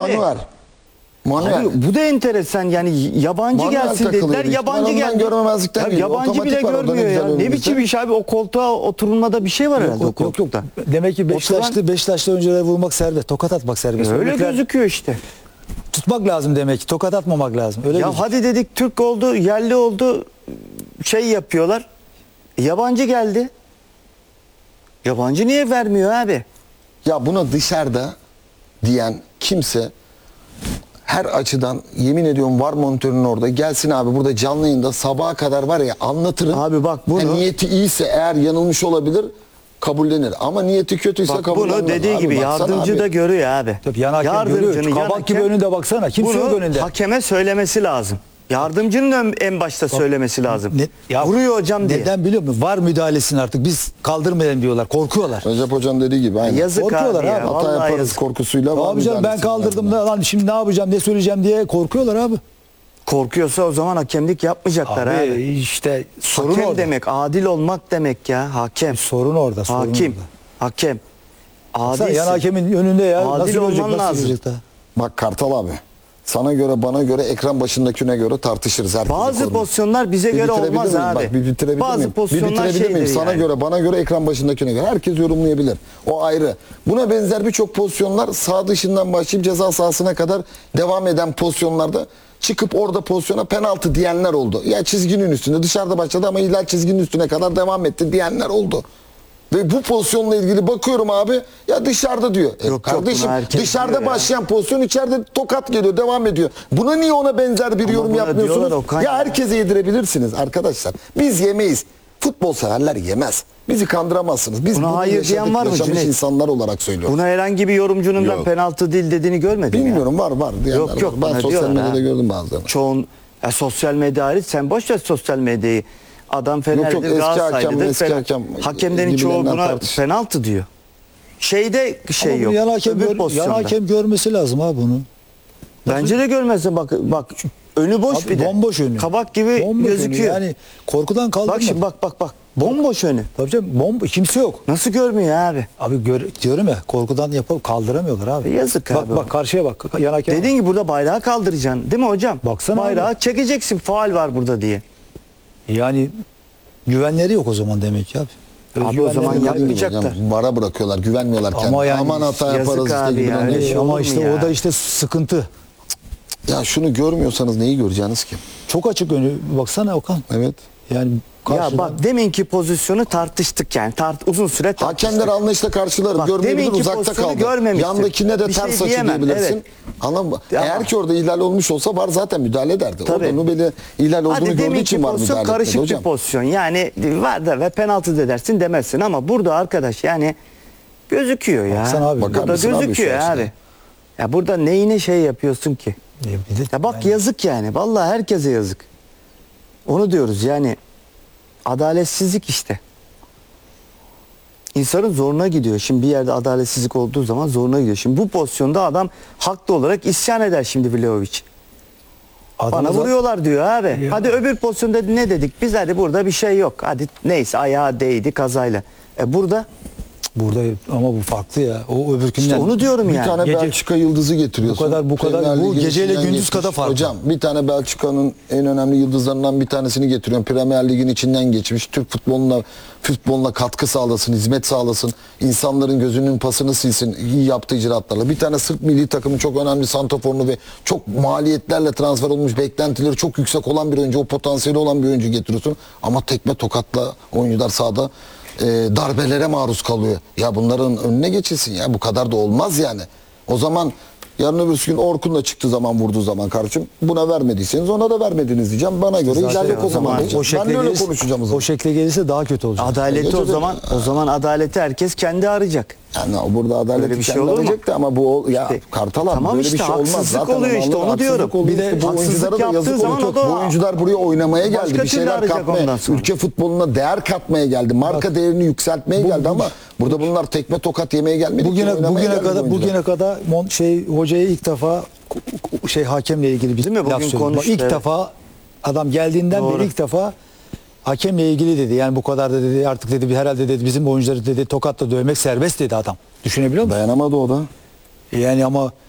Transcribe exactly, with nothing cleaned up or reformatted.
Manuel. Manuel. Abi, bu da enteresan yani yabancı Manuel gelsin dediler, takılıyor. yabancı İhtimal geldi. görmemezlikten Ya, geliyor. yabancı Otomatik bile var orada, ne görmüyor güzel ya. Ne önümüzde. biçim iş abi, o koltuğa oturulmada bir şey var herhalde Yok, o yok, yok, koltukta. yok. Demek ki Beşiktaşlı, Beşiktaşlı oyunculara vurmak serbest, tokat atmak serbest. Öyle Öbürler gözüküyor işte. tutmak lazım demek ki, tokat atmamak lazım. Öyle Ya gözüküyor. hadi dedik Türk oldu, yerli oldu, şey yapıyorlar. Yabancı geldi. Yabancı niye vermiyor abi? Ya buna dışarıda diyen kimse her açıdan, yemin ediyorum var monitörün orada, gelsin abi burada canlı yayında sabaha kadar var ya anlatırım. Abi bak bunu- Yani niyeti iyiyse eğer yanılmış olabilir kabullenir. Ama niyeti kötüyse Bak kabullenmez. bunu dediği Abi gibi baksana yardımcı abi. da görüyor abi. Tabii yan hakem Yardımcının görüyor. yan Kabak gibi hakem önünde baksana. Kimse yok bunu önünde. hakeme söylemesi lazım. Yardımcının ön- en başta söylemesi lazım. Ne- ya Vuruyor hocam diye. Neden biliyor musun? Var müdahalesini artık biz kaldırmayalım diyorlar. Korkuyorlar. Recep Hoca'nın dediği gibi aynen. Yazık Korkuyorlar abi ya. abi. Hata Vallahi yaparız yazık. korkusuyla. var Abi canım ben müdahalesi kaldırdım lazım. da lan şimdi ne yapacağım, ne söyleyeceğim diye korkuyorlar abi. Korkuyorsa o zaman hakemlik yapmayacaklar Abi, abi. işte sorun Hakem orada. demek adil olmak demek ya. Hakem. Sorun orada. Sorun Hakim. orada. Hakem. Baksana, Adilsin. yan hakemin önünde ya. Adil nasıl görecek, olman nasıl lazım. görecek daha? Bak Kartal abi. Sana göre bana göre ekran başındakine göre tartışırız. herkesin Bazı konuyu. pozisyonlar bize Bir göre bitirebilir olmaz miyim? abi. Bak bir bitirebilir Bazı miyim? Bir pozisyonlar bitirebilir miyim? şeydir Sana yani. göre bana göre ekran başındakine göre. Herkes yorumlayabilir. O ayrı. Buna benzer birçok pozisyonlar sağ dışından başlayıp ceza sahasına kadar devam eden pozisyonlarda çıkıp orada pozisyona penaltı diyenler oldu. Ya çizginin üstünde dışarıda başladı ama iler çizginin üstüne kadar devam etti diyenler oldu. Ve bu pozisyonla ilgili bakıyorum abi ya dışarıda diyor. E yok, kardeşim buna herkes dışarıda diyor ya. başlayan pozisyon içeride tokat geliyor devam ediyor. Buna niye ona benzer bir Ama yorum buna yapmıyorsunuz? diyorlar Okan Ya ya. herkese yedirebilirsiniz arkadaşlar. Biz yemeyiz. Futbol severler yemez. Bizi kandıramazsınız. Biz Buna bunu hayır yaşadık, diyen var mı yaşamış Cüneyt? insanlar olarak söylüyorum. Buna herhangi bir yorumcunun ben Yok. penaltı değil dediğini görmedim ya. Bilmiyorum var var diyenler Yok, yok, var. Ben bana sosyal diyorlar medyada ha. gördüm bazılarını. Çoğun ya sosyal medya hariç sen boş ver sosyal medyayı. Adam Fener'dir, yok, eski Galatasaraylıdır. hakem, eski Fener- hakem Hakemlerin çoğu gibilerinden buna tartış. penaltı diyor. Şeyde şey Ama yok. bunu yan hakem, Öbür gör, yan pozisyonda. hakem görmesi lazım abi bunu. Bence de görmezsin bak bak önü boş Abi bir de. bomboş önü. Kabak gibi Bomboş gözüküyor. önü. Yani korkudan kaldırma. Bak şimdi bak bak bak. Bomboş önü. Tabii canım bomba, kimse yok. Nasıl görmüyor abi? Abi gör, diyorum ya korkudan yapıp kaldıramıyorlar abi. E yazık bak, abi. Bak karşıya bak. Yan hakem. Dediğin gibi burada bayrağı kaldıracaksın değil mi hocam? Baksana bayrağı abi. çekeceksin faul var burada diye. Yani güvenleri yok o zaman demek ki abi. Abi o zaman Özgüvenleri yap- yok. yapmayacaklar. Hocam, vara bırakıyorlar, güvenmiyorlar Ama kendine. yani Aman hata yazık yaparız işte abi gibi. ya, Yani öyle şey olur Ama mu işte ya? o da işte sıkıntı. Ya şunu görmüyorsanız neyi göreceğiniz ki? Çok açık önü. Baksana Okan. Evet. Yani Ya karşıdan- bak deminki pozisyonu tartıştık yani. Tart uzun süre tartıştık. Hakemler anlayışla karşılarım. Bak, Görmeyebilir, deminki uzakta pozisyonu kaldı. görmemişsin. Yandakine de Bir şey ters açı diyemem, diyebilirsin. evet. Anladın mı? Ama- Eğer ki orada ihlal olmuş olsa var zaten müdahale ederdi. Tabii. Orada Nubeli ihlal olduğunu Hadi gördüğü deminki için var pozisyon müdahale etmedi karışık bir hocam. pozisyon. Yani var da ve penaltı da dersin demezsin ama burada arkadaş yani gözüküyor ya. Baksana abi. Bakar Burada mısın abi gözüküyor şu abi. açıdan? Ya burada neyine şey yapıyorsun ki? Ya bir de- Ya bak yani- yazık yani. Vallahi herkese yazık. Onu diyoruz yani. Adaletsizlik işte. İnsanın zoruna gidiyor. Şimdi bir yerde adaletsizlik olduğu zaman zoruna gidiyor. Şimdi bu pozisyonda adam haklı olarak isyan eder şimdi Vlahovic. Adamı Bana zaten- vuruyorlar diyor abi. Ya. Hadi öbür pozisyonda ne dedik? Biz hadi burada bir şey yok. Hadi neyse ayağı değdi kazayla. E burada Burada ama bu farklı ya. O öbürkünden. işte onu diyorum Bir yani. tane Gece- Belçika yıldızı getiriyorsun. Bu kadar- bu kadar- Premier bu Lig'in geceyle içinden gündüz geçmiş. kadar farklı. Hocam bir tane Belçika'nın en önemli yıldızlarından bir tanesini getiriyorsun. Premier Lig'in içinden geçmiş. Türk futboluna futboluna katkı sağlasın, hizmet sağlasın. İnsanların gözünün pasını silsin iyi yaptığı icraatlarla. Bir tane Sırp milli takımın çok önemli santraforunu ve çok maliyetlerle transfer olmuş, beklentileri çok yüksek olan bir oyuncu, o potansiyeli olan bir oyuncu getiriyorsun. Ama tekme tokatla oyuncular sahada e, darbelere maruz kalıyor. Ya bunların önüne geçilsin ya. Bu kadar da olmaz yani. O zaman yarın öbürsü gün Orkun'la çıktığı zaman vurduğu zaman kardeşim buna vermediyseniz ona da vermediniz diyeceğim. Bana göre Zaten ihlal yok o o zaman zaman diyeceğim. o şekle Ben de öyle gelirse, konuşacağım o zaman. o şekle gelirse daha kötü olacak. adaleti o Gece de- zaman o zaman adaleti herkes kendi arayacak. Yani burada adalet Böyle bir bir şey şey olur mu? olacak da ama bu ol- ya İşte, Kartal abi tamam böyle işte, bir şey olmaz. haksızlık Zaten oluyor işte, Allah- onu haksızlık diyorum. oluyor. Bir de İşte bu haksızlık oyunculara da yaptığı yazık zaman oluyor. o da- Bu oyuncular buraya oynamaya Başka geldi. Bir türlü şeyler arayacak katmaya, ondan sonra. ülke futboluna değer katmaya geldi. Marka değerini yükseltmeye geldi ama burada bunlar tekme tokat yemeye gelmedi. ki, Bugüne oynamaya bugüne geldi kadar oyuncular. bugüne kadar mon- şey hocaya ilk defa şey hakemle ilgili bir Değil mi? laf Bugün söyledi. Bak, konuştu, İlk evet. defa adam geldiğinden Doğru. beri ilk defa hakemle ilgili dedi. Yani bu kadar da dedi artık dedi bir herhalde dedi bizim oyuncuları dedi tokatla dövmek serbest dedi adam. Düşünebiliyor musun? Dayanamadı o da. Yani ama